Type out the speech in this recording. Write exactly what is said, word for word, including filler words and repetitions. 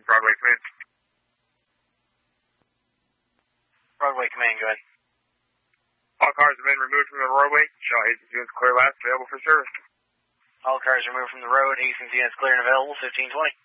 Broadway Command. Broadway Command, go ahead. All cars have been removed from the roadway. Shaw Hastings units clear last, available for service. All cars removed from the road. Hastings units clear and available, fifteen twenty.